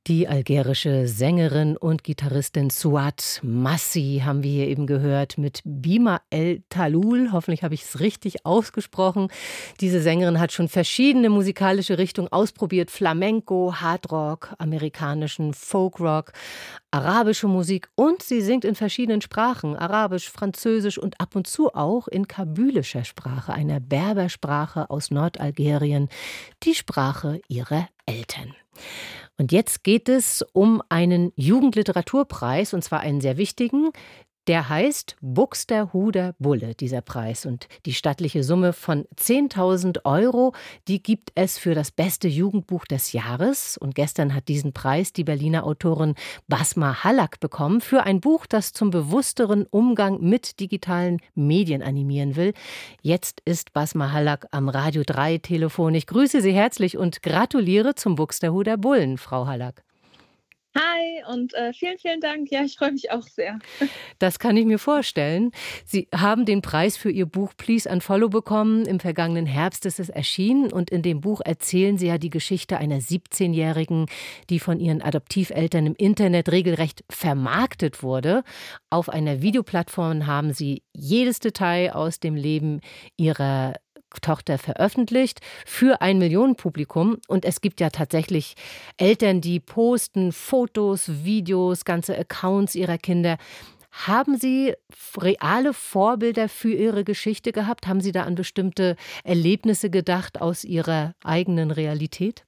Die algerische Sängerin und Gitarristin Souad Massi haben wir hier eben gehört mit Bima El Talul. Hoffentlich habe ich es richtig ausgesprochen. Diese Sängerin hat schon verschiedene musikalische Richtungen ausprobiert. Flamenco, Hardrock, amerikanischen Folkrock, arabische Musik und sie singt in verschiedenen Sprachen. Arabisch, Französisch und ab und zu auch in kabylischer Sprache, einer Berbersprache aus Nordalgerien, die Sprache ihrer Eltern. Und jetzt geht es um einen Jugendliteraturpreis, und zwar einen sehr wichtigen. Der heißt Buxtehuder Bulle, dieser Preis. Und die stattliche Summe von 10.000 Euro, die gibt es für das beste Jugendbuch des Jahres. Und gestern hat diesen Preis die Berliner Autorin Basma Hallak bekommen für ein Buch, das zum bewussteren Umgang mit digitalen Medien animieren will. Jetzt ist Basma Hallak am Radio 3 Telefon. Ich grüße Sie herzlich und gratuliere zum Buxtehuder Bullen, Frau Hallak. Hi und vielen, vielen Dank. Ja, ich freue mich auch sehr. Das kann ich mir vorstellen. Sie haben den Preis für Ihr Buch Please Unfollow bekommen. Im vergangenen Herbst ist es erschienen. Und in dem Buch erzählen Sie ja die Geschichte einer 17-Jährigen, die von ihren Adoptiveltern im Internet regelrecht vermarktet wurde. Auf einer Videoplattform haben Sie jedes Detail aus dem Leben Ihrer Tochter veröffentlicht für ein Millionenpublikum. Und es gibt ja tatsächlich Eltern, die posten Fotos, Videos, ganze Accounts ihrer Kinder. Haben Sie reale Vorbilder für Ihre Geschichte gehabt? Haben Sie da an bestimmte Erlebnisse gedacht aus Ihrer eigenen Realität?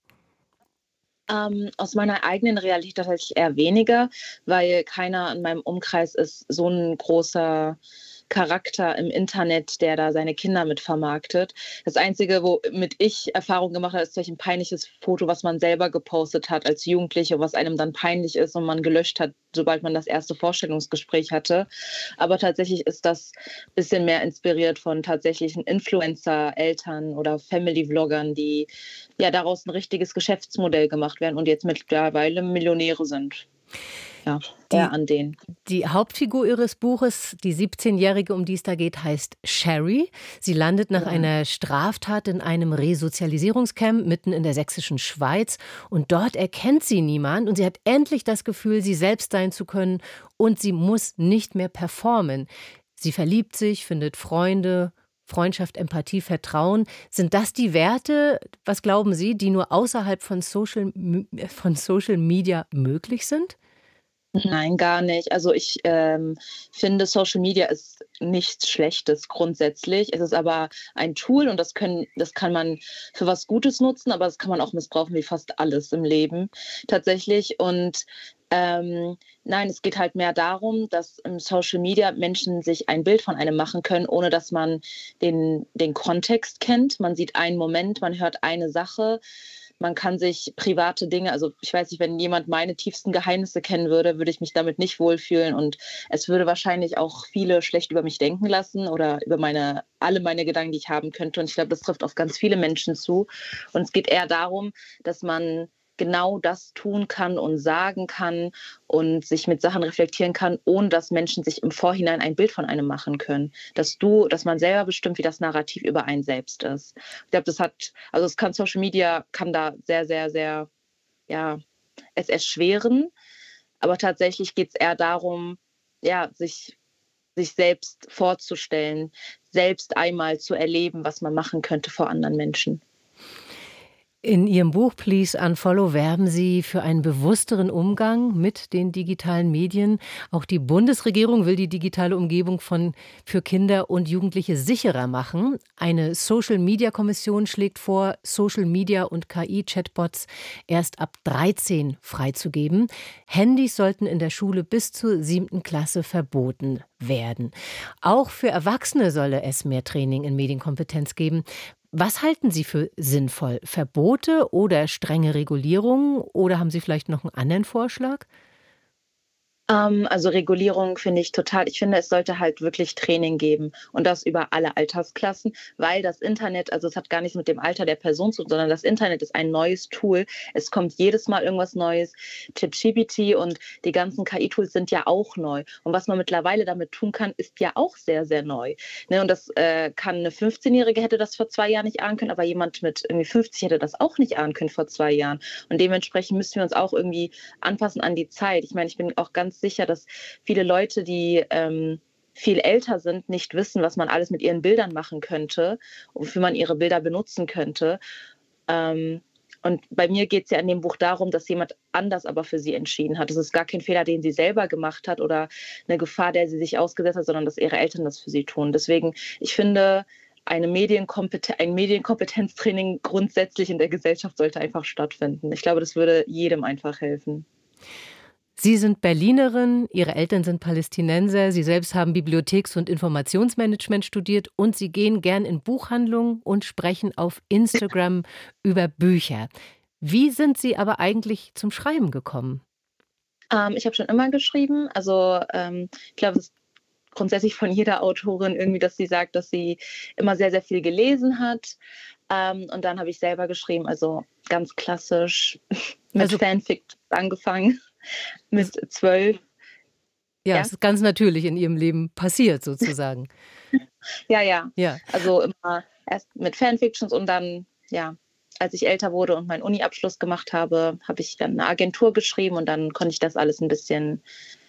Aus meiner eigenen Realität tatsächlich eher weniger, weil keiner in meinem Umkreis ist so ein großer Charakter im Internet, der da seine Kinder mit vermarktet. Das Einzige, womit ich Erfahrung gemacht habe, ist vielleicht ein peinliches Foto, was man selber gepostet hat als Jugendliche, was einem dann peinlich ist und man gelöscht hat, sobald man das erste Vorstellungsgespräch hatte. Aber tatsächlich ist das ein bisschen mehr inspiriert von tatsächlichen Influencer, Eltern oder Family-Vloggern, die ja daraus ein richtiges Geschäftsmodell gemacht werden und jetzt mittlerweile Millionäre sind. Ja, eher Die, an denen. die Hauptfigur Ihres Buches, die 17-Jährige, um die es da geht, heißt Sherry. Sie landet nach Ja. einer Straftat in einem Resozialisierungscamp mitten in der sächsischen Schweiz. Und dort erkennt sie niemand. Und sie hat endlich das Gefühl, sie selbst sein zu können. Und sie muss nicht mehr performen. Sie verliebt sich, findet Freunde, Freundschaft, Empathie, Vertrauen. Sind das die Werte, was glauben Sie, die nur außerhalb von Social Media möglich sind? Nein, gar nicht. Also ich finde, Social Media ist nichts Schlechtes grundsätzlich. Es ist aber ein Tool und das kann man für was Gutes nutzen, aber das kann man auch missbrauchen wie fast alles im Leben tatsächlich. Und nein, es geht halt mehr darum, dass im Social Media Menschen sich ein Bild von einem machen können, ohne dass man den Kontext kennt. Man sieht einen Moment, man hört eine Sache. Man kann sich private Dinge, also ich weiß nicht, wenn jemand meine tiefsten Geheimnisse kennen würde, würde ich mich damit nicht wohlfühlen und es würde wahrscheinlich auch viele schlecht über mich denken lassen oder über alle meine Gedanken, die ich haben könnte. Und ich glaube, das trifft auf ganz viele Menschen zu. Und es geht eher darum, dass man genau das tun kann und sagen kann und sich mit Sachen reflektieren kann, ohne dass Menschen sich im Vorhinein ein Bild von einem machen können. Dass man selber bestimmt, wie das Narrativ über einen selbst ist. Ich glaube, Social Media kann da sehr, sehr, sehr, ja, es erschweren. Aber tatsächlich geht es eher darum, ja, sich selbst vorzustellen, selbst einmal zu erleben, was man machen könnte vor anderen Menschen. In Ihrem Buch Please Unfollow werben Sie für einen bewussteren Umgang mit den digitalen Medien. Auch die Bundesregierung will die digitale Umgebung für Kinder und Jugendliche sicherer machen. Eine Social-Media-Kommission schlägt vor, Social-Media- und KI-Chatbots erst ab 13 freizugeben. Handys sollten in der Schule bis zur 7. Klasse verboten werden. Auch für Erwachsene solle es mehr Training in Medienkompetenz geben. Was halten Sie für sinnvoll? Verbote oder strenge Regulierungen? Oder haben Sie vielleicht noch einen anderen Vorschlag? Also Regulierung finde ich total. Ich finde, es sollte halt wirklich Training geben und das über alle Altersklassen, weil das Internet, also es hat gar nichts mit dem Alter der Person zu tun, sondern das Internet ist ein neues Tool. Es kommt jedes Mal irgendwas Neues. ChatGPT und die ganzen KI-Tools sind ja auch neu. Und was man mittlerweile damit tun kann, ist ja auch sehr, sehr neu. Ne? Und das kann eine 15-Jährige hätte das vor 2 Jahren nicht ahnen können, aber jemand mit irgendwie 50 hätte das auch nicht ahnen können vor 2 Jahren. Und dementsprechend müssen wir uns auch irgendwie anpassen an die Zeit. Ich meine, ich bin auch ganz sicher, dass viele Leute, die viel älter sind, nicht wissen, was man alles mit ihren Bildern machen könnte und wie man ihre Bilder benutzen könnte. Und bei mir geht es ja in dem Buch darum, dass jemand anders aber für sie entschieden hat. Es ist gar kein Fehler, den sie selber gemacht hat oder eine Gefahr, der sie sich ausgesetzt hat, sondern dass ihre Eltern das für sie tun. Deswegen, ich finde, ein Medienkompetenztraining grundsätzlich in der Gesellschaft sollte einfach stattfinden. Ich glaube, das würde jedem einfach helfen. Sie sind Berlinerin, Ihre Eltern sind Palästinenser, Sie selbst haben Bibliotheks- und Informationsmanagement studiert und Sie gehen gern in Buchhandlungen und sprechen auf Instagram über Bücher. Wie sind Sie aber eigentlich zum Schreiben gekommen? Ich habe schon immer geschrieben. Also ich glaube, es ist grundsätzlich von jeder Autorin irgendwie, dass sie sagt, dass sie immer sehr, sehr viel gelesen hat. Und dann habe ich selber geschrieben, also ganz klassisch mit Also Fanfic angefangen, mit 12. ja, Ja, es ist ganz natürlich in Ihrem Leben passiert sozusagen. ja, ja. Ja. Also immer erst mit Fanfictions und dann, ja, als ich älter wurde und meinen Uni-Abschluss gemacht habe, habe ich dann eine Agentur geschrieben und dann konnte ich das alles ein bisschen,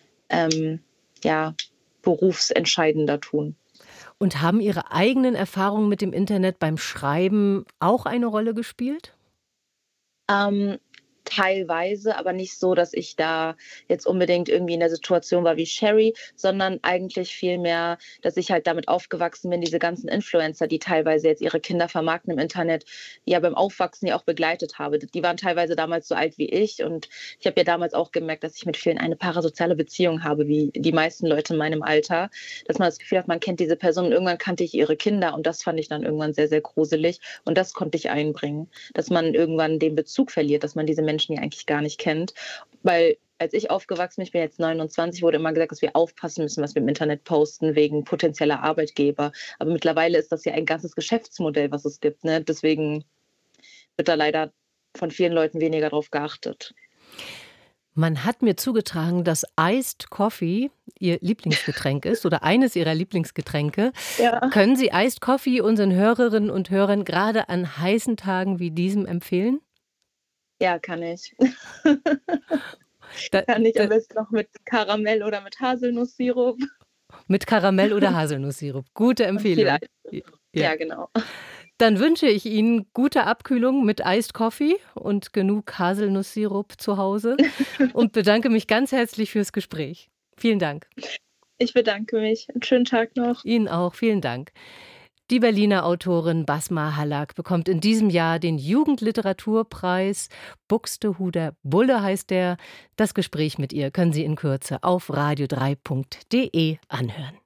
ja, berufsentscheidender tun. Und haben Ihre eigenen Erfahrungen mit dem Internet beim Schreiben auch eine Rolle gespielt? Ähm, Teilweise, aber nicht so, dass ich da jetzt unbedingt irgendwie in der Situation war wie Sherry, sondern eigentlich vielmehr, dass ich halt damit aufgewachsen bin, diese ganzen Influencer, die teilweise jetzt ihre Kinder vermarkten im Internet, ja beim Aufwachsen ja auch begleitet habe. Die waren teilweise damals so alt wie ich und ich habe ja damals auch gemerkt, dass ich mit vielen eine parasoziale Beziehung habe, wie die meisten Leute in meinem Alter, dass man das Gefühl hat, man kennt diese Person und irgendwann kannte ich ihre Kinder und das fand ich dann irgendwann sehr, sehr gruselig und das konnte ich einbringen, dass man irgendwann den Bezug verliert, dass man diese Menschen ja eigentlich gar nicht kennt. Weil als ich aufgewachsen bin, ich bin jetzt 29, wurde immer gesagt, dass wir aufpassen müssen, was wir im Internet posten, wegen potenzieller Arbeitgeber. Aber mittlerweile ist das ja ein ganzes Geschäftsmodell, was es gibt. Ne? Deswegen wird da leider von vielen Leuten weniger drauf geachtet. Man hat mir zugetragen, dass Iced Coffee Ihr Lieblingsgetränk ist oder eines Ihrer Lieblingsgetränke. Ja, Können Sie Iced Coffee unseren Hörerinnen und Hörern gerade an heißen Tagen wie diesem empfehlen? ja, kann ich. Da, Kann ich am da, besten noch mit Karamell oder mit Haselnusssirup mit Karamell oder Haselnusssirup. Gute und viel Empfehlung. Eis. Ja. Ja, genau. Dann wünsche ich Ihnen gute Abkühlung mit Iced Coffee und genug Haselnusssirup zu Hause und bedanke mich ganz herzlich fürs Gespräch. Vielen Dank. Ich bedanke mich. Einen schönen Tag noch. Ihnen auch. Vielen Dank. Die Berliner Autorin Basma Hallak bekommt in diesem Jahr den Jugendliteraturpreis. Buxtehuder Bulle heißt der. Das Gespräch mit ihr können Sie in Kürze auf radio3.de anhören.